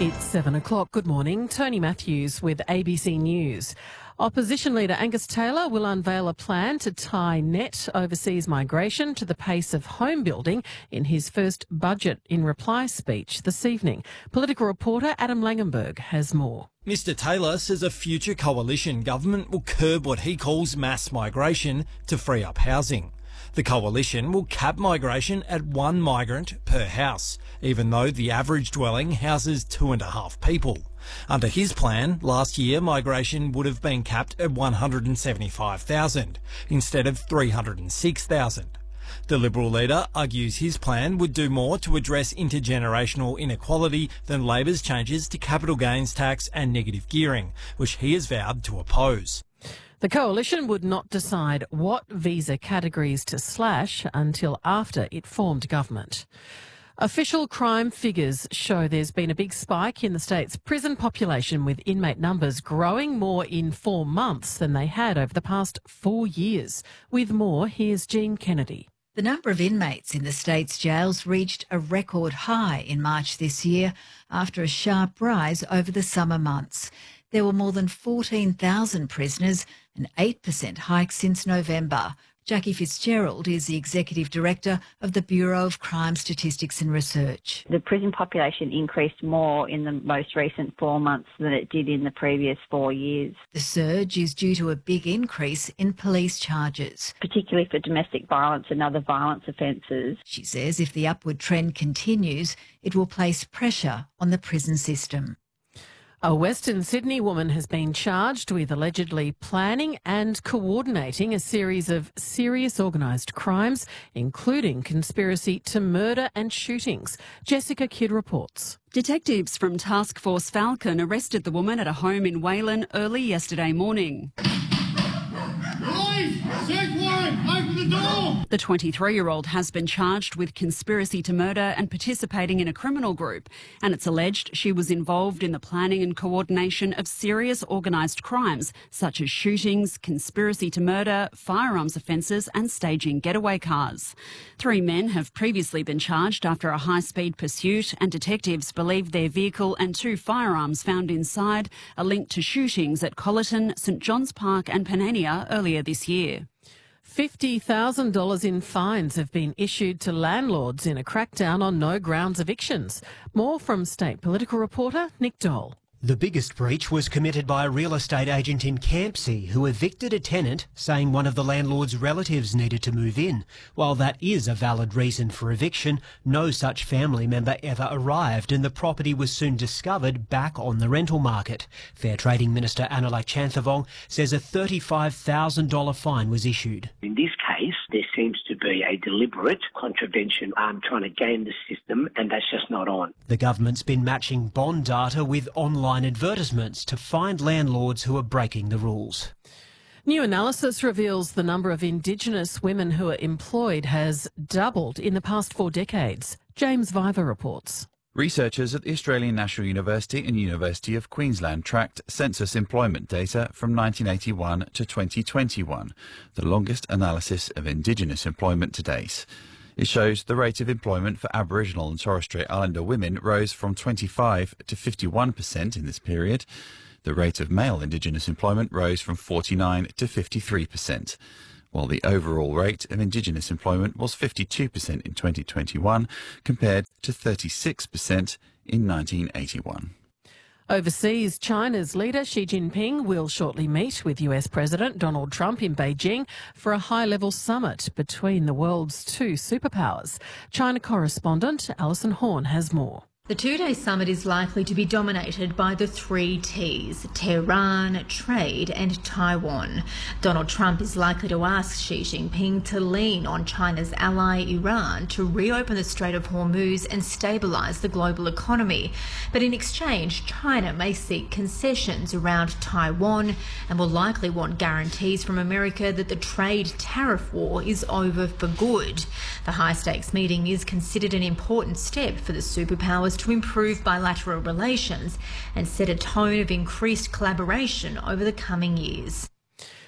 It's 7 o'clock. Good morning. Tony Matthews with ABC News. Opposition leader Angus Taylor will unveil a plan to tie net overseas migration to the pace of home building in his first budget in reply speech this evening. Political reporter Adam Langenberg has more. Mr Taylor says a future coalition government will curb what he calls mass migration to free up housing. The coalition will cap migration at 1 migrant per house, even though the average dwelling houses 2.5 people. Under his plan, last year migration would have been capped at 175,000 instead of 306,000. The Liberal leader argues his plan would do more to address intergenerational inequality than Labor's changes to capital gains tax and negative gearing, which he has vowed to oppose. The coalition would not decide what visa categories to slash until after it formed government. Official crime figures show there's been a big spike in the state's prison population, with inmate numbers growing more in 4 months than they had over the past 4 years. With more, here's Jean Kennedy. The number of inmates in the state's jails reached a record high in March this year after a sharp rise over the summer months. There were more than 14,000 prisoners, an 8% hike since November. Jackie Fitzgerald is the Executive Director of the Bureau of Crime Statistics and Research. The prison population increased more in the most recent 4 months than it did in the previous 4 years. The surge is due to a big increase in police charges, particularly for domestic violence and other violence offences. She says if the upward trend continues, it will place pressure on the prison system. A Western Sydney woman has been charged with allegedly planning and coordinating a series of serious organised crimes, including conspiracy to murder and shootings. Jessica Kidd reports. Detectives from Task Force Falcon arrested the woman at a home in Wayland early yesterday morning. Police! Search warrant! Open the door! The 23-year-old has been charged with conspiracy to murder and participating in a criminal group, and it's alleged she was involved in the planning and coordination of serious organised crimes such as shootings, conspiracy to murder, firearms offences and staging getaway cars. 3 men have previously been charged after a high-speed pursuit, and detectives believe their vehicle and 2 firearms found inside are linked to shootings at Colleton, St John's Park and Panania earlier this year. $50,000 in fines have been issued to landlords in a crackdown on no-grounds evictions. More from state political reporter Nick Dole. The biggest breach was committed by a real estate agent in Campsie who evicted a tenant, saying one of the landlord's relatives needed to move in. While that is a valid reason for eviction, no such family member ever arrived, and the property was soon discovered back on the rental market. Fair Trading Minister Anilak Chanthavong says a $35,000 fine was issued. In this case, there seems to be a deliberate contravention trying to game the system, and that's just not on. The government's been matching bond data with online advertisements to find landlords who are breaking the rules. New analysis reveals the number of Indigenous women who are employed has doubled in the past 4 decades. James Viver reports. Researchers at the Australian National University and University of Queensland tracked census employment data from 1981 to 2021, the longest analysis of Indigenous employment to date. It shows the rate of employment for Aboriginal and Torres Strait Islander women rose from 25 to 51% in this period. The rate of male Indigenous employment rose from 49 to 53%, while the overall rate of Indigenous employment was 52% in 2021 compared to 36% in 1981. Overseas, China's leader Xi Jinping will shortly meet with US President Donald Trump in Beijing for a high-level summit between the world's 2 superpowers. China correspondent Alison Horn has more. The 2-day summit is likely to be dominated by the 3 T's: Tehran, trade and Taiwan. Donald Trump is likely to ask Xi Jinping to lean on China's ally Iran to reopen the Strait of Hormuz and stabilise the global economy. But in exchange, China may seek concessions around Taiwan and will likely want guarantees from America that the trade tariff war is over for good. The high-stakes meeting is considered an important step for the superpowers to improve bilateral relations and set a tone of increased collaboration over the coming years.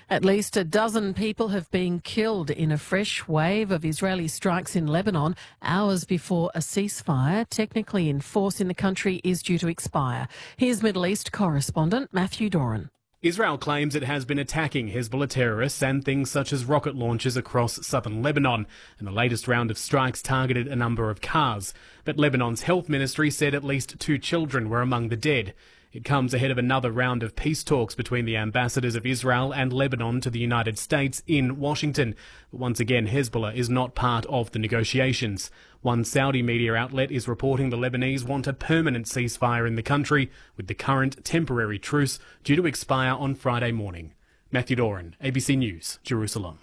At least a dozen people have been killed in a fresh wave of Israeli strikes in Lebanon hours before a ceasefire, technically in force in the country, is due to expire. Here's Middle East correspondent Matthew Doran. Israel claims it has been attacking Hezbollah terrorists and things such as rocket launches across southern Lebanon, and the latest round of strikes targeted a number of cars. But Lebanon's health ministry said at least 2 children were among the dead. It comes ahead of another round of peace talks between the ambassadors of Israel and Lebanon to the United States in Washington. But once again, Hezbollah is not part of the negotiations. One Saudi media outlet is reporting the Lebanese want a permanent ceasefire in the country, with the current temporary truce due to expire on Friday morning. Matthew Doran, ABC News, Jerusalem.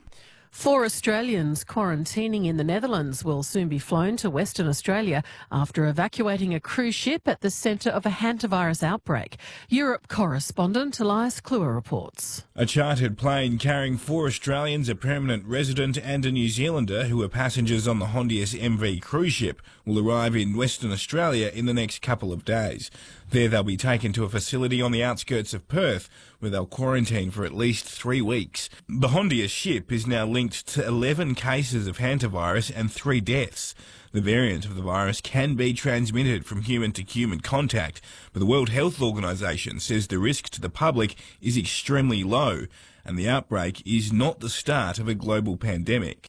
4 Australians quarantining in the Netherlands will soon be flown to Western Australia after evacuating a cruise ship at the centre of a hantavirus outbreak. Europe correspondent Elias Kluwer reports. A chartered plane carrying 4 Australians, a permanent resident and a New Zealander who are passengers on the Hondius MV cruise ship will arrive in Western Australia in the next couple of days. There they'll be taken to a facility on the outskirts of Perth, where they'll quarantine for at least 3 weeks. The Hondius ship is now linked to 11 cases of hantavirus and 3 deaths. The variant of the virus can be transmitted from human to human contact, but the World Health Organization says the risk to the public is extremely low, and the outbreak is not the start of a global pandemic.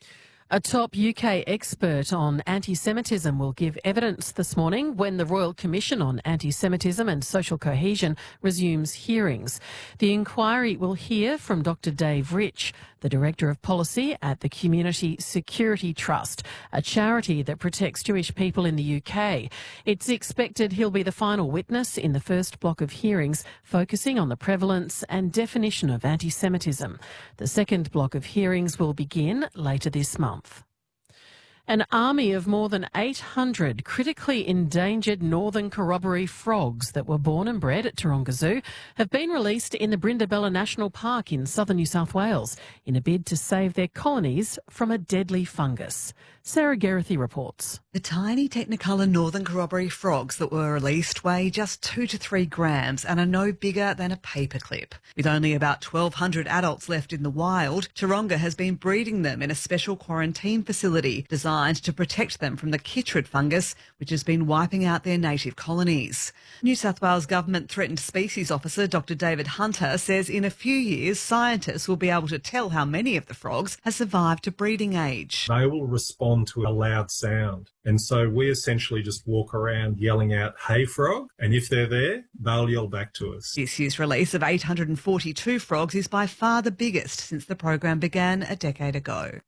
A top UK expert on anti-Semitism will give evidence this morning when the Royal Commission on Anti-Semitism and Social Cohesion resumes hearings. The inquiry will hear from Dr. Dave Rich, the Director of Policy at the Community Security Trust, a charity that protects Jewish people in the UK. It's expected he'll be the final witness in the first block of hearings, focusing on the prevalence and definition of anti-Semitism. The second block of hearings will begin later this month. An army of more than 800 critically endangered northern corroboree frogs that were born and bred at Taronga Zoo have been released in the Brindabella National Park in southern New South Wales in a bid to save their colonies from a deadly fungus. Sarah Gerethy reports. The tiny Technicolor northern corroboree frogs that were released weigh just 2 to 3 grams and are no bigger than a paperclip. With only about 1,200 adults left in the wild, Taronga has been breeding them in a special quarantine facility designed to protect them from the chytrid fungus, which has been wiping out their native colonies. New South Wales Government Threatened Species Officer Dr. David Hunter says in a few years scientists will be able to tell how many of the frogs have survived to breeding age. They will respond to a loud sound. And so we essentially just walk around yelling out, "Hey frog," and if they're there, they'll yell back to us. This year's release of 842 frogs is by far the biggest since the program began a decade ago.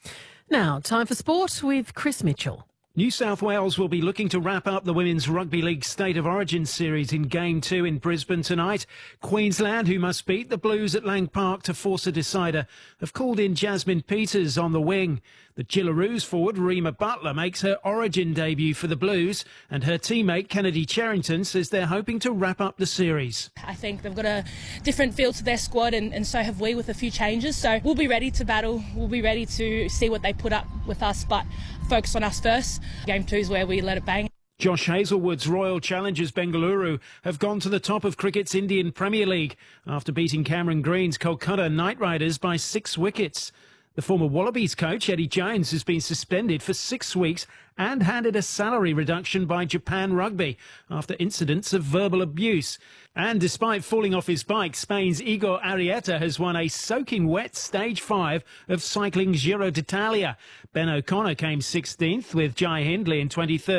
Now, time for sport with Chris Mitchell. New South Wales will be looking to wrap up the Women's Rugby League State of Origin series in Game 2 in Brisbane tonight. Queensland, who must beat the Blues at Lang Park to force a decider, have called in Jasmine Peters on the wing. The Gillaroos forward, Rima Butler, makes her Origin debut for the Blues, and her teammate Kennedy Cherrington says they're hoping to wrap up the series. I think they've got a different feel to their squad, and so have we, with a few changes. So we'll be ready to battle. We'll be ready to see what they put up with us, but focus on us first. Game 2 is where we let it bang. Josh Hazlewood's Royal Challengers Bengaluru have gone to the top of cricket's Indian Premier League after beating Cameron Green's Kolkata Knight Riders by 6 wickets. The former Wallabies coach, Eddie Jones, has been suspended for 6 weeks and handed a salary reduction by Japan Rugby after incidents of verbal abuse. And despite falling off his bike, Spain's Igor Arrieta has won a soaking wet Stage 5 of cycling Giro d'Italia. Ben O'Connor came 16th with Jai Hindley in 23rd.